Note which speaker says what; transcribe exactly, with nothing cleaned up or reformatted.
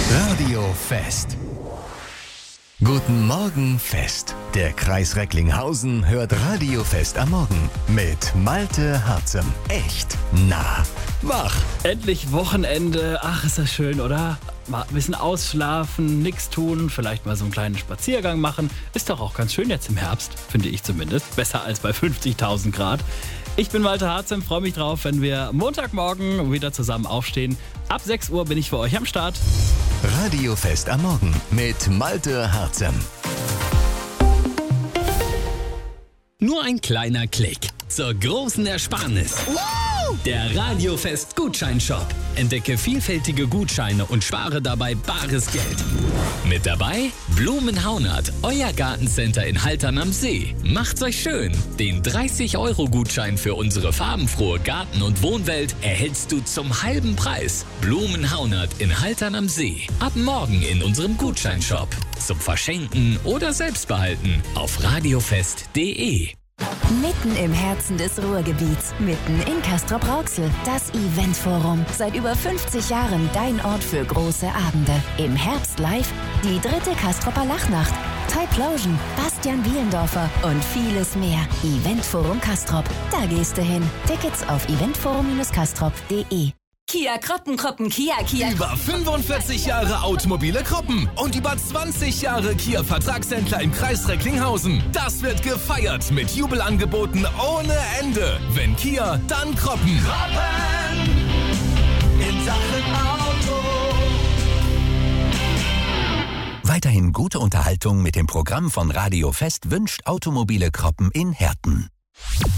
Speaker 1: Radio Fest. Guten Morgen, Fest. Der Kreis Recklinghausen hört Radio Fest am Morgen mit Malte Harzem. Echt nah, wach.
Speaker 2: Endlich Wochenende. Ach, ist das schön, oder? Mal ein bisschen ausschlafen, nichts tun, vielleicht mal so einen kleinen Spaziergang machen. Ist doch auch ganz schön jetzt im Herbst, finde ich zumindest. Besser als bei fünfzigtausend Grad. Ich bin Malte Harzem, freue mich drauf, wenn wir Montagmorgen wieder zusammen aufstehen. Ab sechs Uhr bin ich für euch am Start.
Speaker 1: Radio Fest am Morgen mit Malte Harzem.
Speaker 3: Nur ein kleiner Klick zur großen Ersparnis. Der Radiofest Gutscheinshop. Entdecke vielfältige Gutscheine und spare dabei bares Geld. Mit dabei Blumenhaunert, euer Gartencenter in Haltern am See. Macht's euch schön. Den dreißig Euro Gutschein für unsere farbenfrohe Garten- und Wohnwelt erhältst du zum halben Preis. Blumenhaunert in Haltern am See. Ab morgen in unserem Gutscheinshop. Zum Verschenken oder Selbstbehalten auf radiofest punkt de.
Speaker 4: Mitten im Herzen des Ruhrgebiets, mitten in Castrop-Rauxel, das Eventforum. Seit über fünfzig Jahren dein Ort für große Abende. Im Herbst live die dritte Castroper Lachnacht, Typlosion, Bastian Bielendorfer und vieles mehr. Eventforum Castrop, da gehst du hin. Tickets auf eventforum castrop punkt de. Kia Kroppen, Kroppen, Kia, Kia.
Speaker 5: Über fünfundvierzig Jahre automobile Kroppen und über zwanzig Jahre Kia-Vertragshändler im Kreis Recklinghausen. Das wird gefeiert mit Jubelangeboten ohne Ende. Wenn Kia, dann Kroppen.
Speaker 6: Kroppen in Sachen Auto.
Speaker 1: Weiterhin gute Unterhaltung mit dem Programm von Radio Fest wünscht Automobile Kroppen in Herten.